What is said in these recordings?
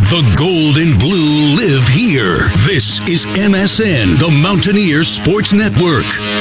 The gold and blue live here. This is MSN, the Mountaineer Sports Network.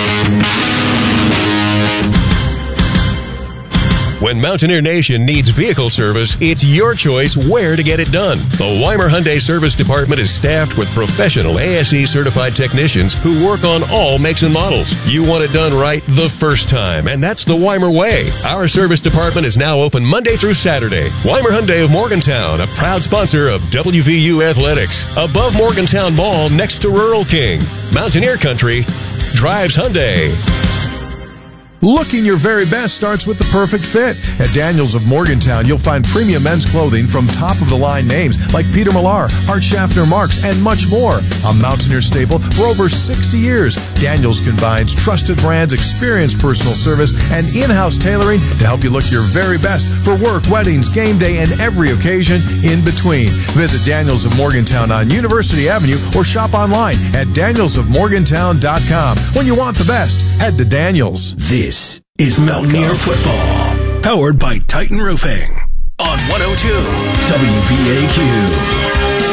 When Mountaineer Nation needs vehicle service, it's your choice where to get it done. The Weimer Hyundai Service Department is staffed with professional ASE certified technicians who work on all makes and models. You want it done right the first time, and that's the Weimer way. Our service department is now open Monday through Saturday. Weimer Hyundai of Morgantown, a proud sponsor of WVU Athletics. Above Morgantown Mall, next to Rural King. Mountaineer Country drives Hyundai. Looking your very best starts with the perfect fit. At Daniels of Morgantown, you'll find premium men's clothing from top-of-the-line names like Peter Millar, Art Schaffner Marks, and much more. A Mountaineer staple for over 60 years, Daniels combines trusted brands, experienced personal service, and in-house tailoring to help you look your very best for work, weddings, game day, and every occasion in between. Visit Daniels of Morgantown on University Avenue or shop online at danielsofmorgantown.com. When you want the best, head to Daniels. This is Mountaineer Football, powered by Titan Roofing on 102 WVAQ.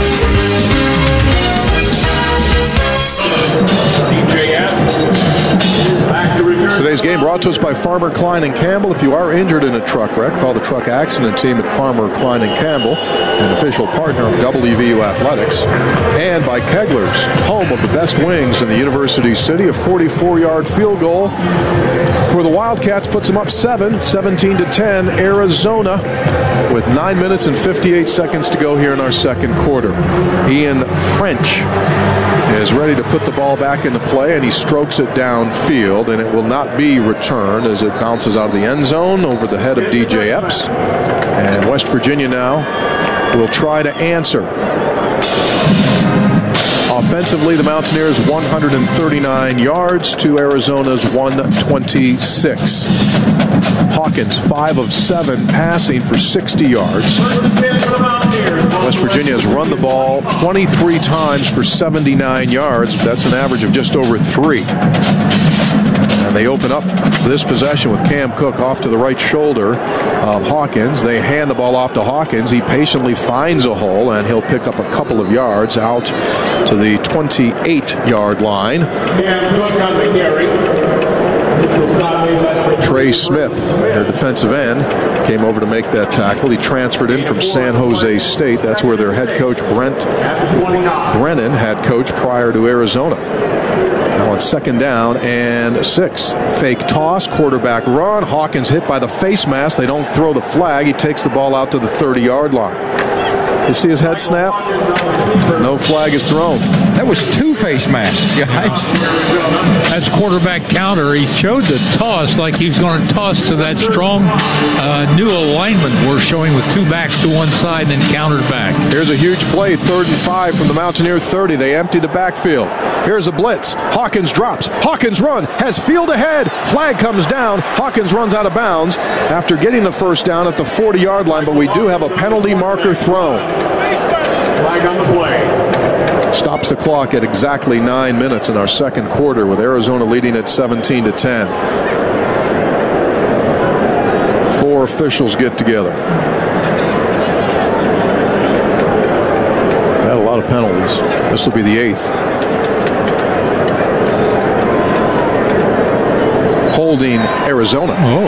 Today's game brought to us by Farmer, Klein & Campbell. If you are injured in a truck wreck, call the truck accident team at Farmer, Klein & Campbell, an official partner of WVU Athletics. And by Kegler's, home of the best wings in the University City. A 44-yard field goal for the Wildcats puts them up 17-10, Arizona, with 9 minutes and 58 seconds to go here in our second quarter. Ian French is ready to put the ball back into play, and he strokes it downfield, and it will not be returned as it bounces out of the end zone over the head of DJ Epps. And West Virginia now will try to answer. Offensively, the Mountaineers 139 yards to Arizona's 126. Hawkins 5 of 7 passing for 60 yards. West Virginia has run the ball 23 times for 79 yards. That's an average of just over 3. And they open up this possession with Cam Cook off to the right shoulder of Hawkins. They hand the ball off to Hawkins. He patiently finds a hole, and he'll pick up a couple of yards out to the 28-yard line. Trey Smith, their defensive end, came over to make that tackle. He transferred in from San Jose State. That's where their head coach, Brent Brennan, had coached prior to Arizona. Now on second down and 6. Fake toss, quarterback run. Hawkins hit by the face mask. They don't throw the flag. He takes the ball out to the 30-yard line. You see his head snap? No flag is thrown. That was 2 face masks, guys. That's quarterback counter. He showed the toss like he was going to toss to that strong new alignment we're showing with 2 backs to one side and then countered back. Here's a huge play, 3rd and 5 from the Mountaineer 30. They empty the backfield. Here's a blitz. Hawkins drops. Hawkins run. Has field ahead. Flag comes down. Hawkins runs out of bounds after getting the first down at the 40-yard line, but we do have a penalty marker thrown. Flag on the play. Stops the clock at exactly 9 minutes in our second quarter, with Arizona leading at 17-10. 4 officials get together. Had a lot of penalties. This will be the 8th. Holding Arizona.